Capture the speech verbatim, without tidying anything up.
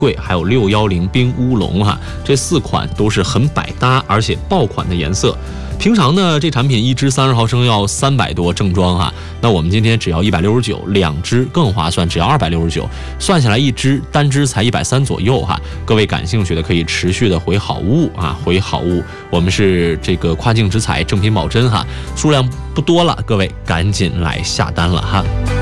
桂还有六一零冰乌龙哈，这四款都是很百搭而且爆款的颜色。平常呢，这产品一支三十毫升要三百多正装哈，那我们今天只要一百六十九，两支更划算，只要二百六十九，算下来一支单支才一百三左右哈。各位感兴趣的可以持续的回好物啊，回好物。我们是这个跨境直采，正品保真哈，数量不多了，各位赶紧来下单了哈。